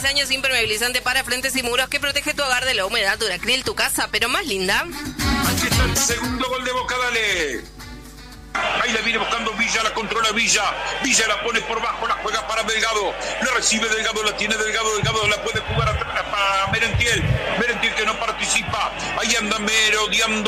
10 años impermeabilizante para frentes y muros que protege tu hogar de la humedad. Duracril, tu casa, pero más linda. Aquí está el segundo gol de Boca, dale. Ahí la viene buscando Villa, la controla Villa. Villa la pone por bajo, la juega para Delgado. La recibe Delgado, la tiene Delgado. Delgado la puede jugar atrás para Merentiel. Merentiel que no participa. Ahí anda merodeando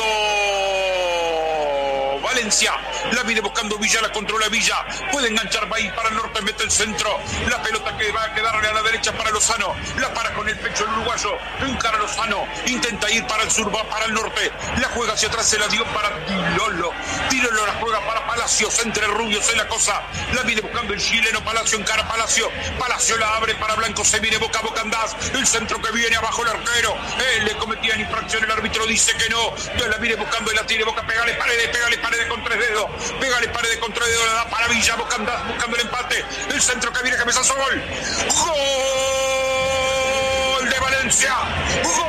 Valencia. La viene buscando Villa, la controla Villa. Puede enganchar, va a ir para el norte, mete el centro. La pelota que va a quedarle a la derecha para Lozano. La para con el pecho el uruguayo. Encara Lozano. Intenta ir para el sur, va para el norte. La juega hacia atrás, se la dio para Tirolo. Tirolo la juega para Palacios, entre rubios en la cosa. La viene buscando el chileno Palacio, encara Palacio. Palacio la abre para Blanco, se viene Boca, Boca andás. El centro que viene abajo el arquero. Le cometían infracción, el árbitro dice que no. Entonces la viene buscando y la tiene Boca, pégale paredes con 3 dedos. Pégale paredes con 3 dedos, la da para Villa, Boca andás buscando el empate. El centro que viene, cabezazo, gol. Gol de Valencia. Gol.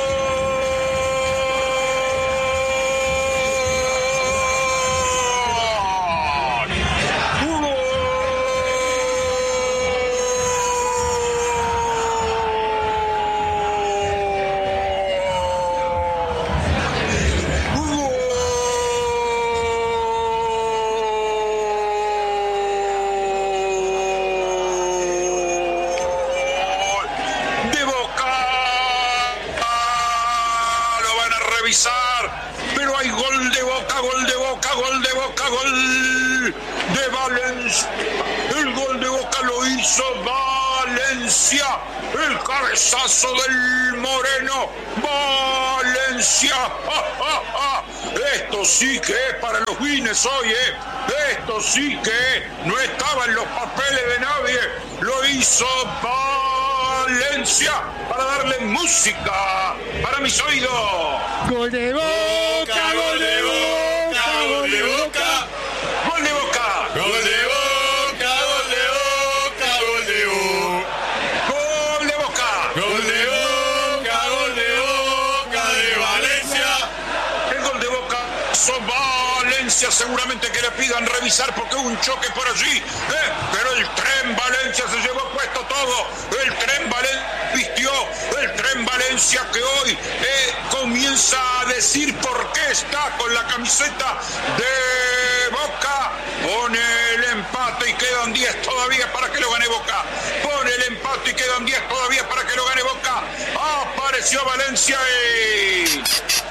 Pero hay gol de Boca, gol de Boca, gol de Boca, gol de Valencia. El gol de Boca lo hizo Valencia. El cabezazo del Moreno. Valencia. ¡Ja, ja, ja! Esto sí que es para los Guinness hoy, Esto sí que no estaba en los papeles de nadie. Lo hizo Valencia para darle música para mis oídos. Gol de Boca, gol de Boca, gol de Boca. Gol de Boca. Gol de Boca, gol de Boca, gol de Boca. Gol de Boca. Gol de Boca, gol de Boca de Valencia. El gol de Boca son Valencia, seguramente que le pidan revisar porque hubo un choque por allí, pero el tren Valencia se llevó puesto todo. El tren Valencia vistió, el tren Valencia que hoy comienza a decir por qué está con la camiseta de Boca. Pone el empate y quedan 10 todavía para que lo gane Boca. Pone el empate y quedan 10 todavía para que lo gane Boca. Apareció Valencia y...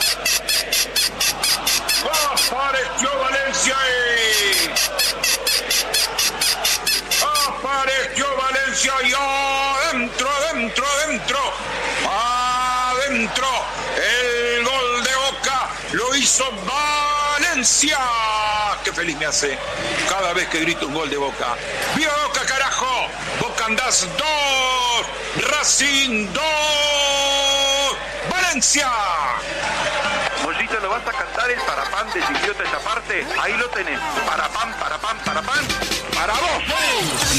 Apareció Valencia y... Apareció Valencia y adentro. El gol de Boca lo hizo Valencia. Qué feliz me hace cada vez que grito un gol de Boca. ¡Viva Boca, carajo! Boca andás 2, Racing 2, Valencia. Mollito, ¿lo vas a cantar el parapán de Chiquilota esta parte? Ahí lo tenés. Parapán, para vos.